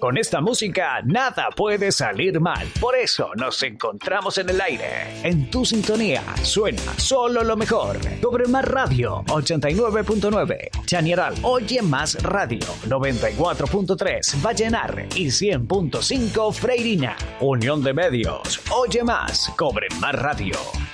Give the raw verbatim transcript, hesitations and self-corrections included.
Con esta música nada puede salir mal. Por eso nos encontramos en el aire. En tu sintonía suena solo lo mejor. Cobre Más Radio ochenta y nueve punto nueve. Chañaral Oye Más Radio noventa y cuatro punto tres. Vallenar y cien punto cinco Freirina. Unión de Medios. Oye Más. Cobre Más Radio.